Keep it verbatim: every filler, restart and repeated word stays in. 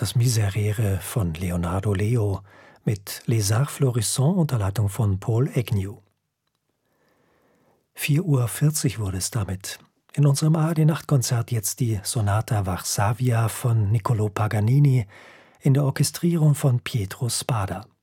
Das Miserere von Leonardo Leo mit Les Arts Florissants unter Leitung von Paul Agnew. vier Uhr vierzig wurde es damit. In unserem A R D-Nachtkonzert jetzt die Sonata Varsavia von Niccolò Paganini in der Orchestrierung von Pietro Spada.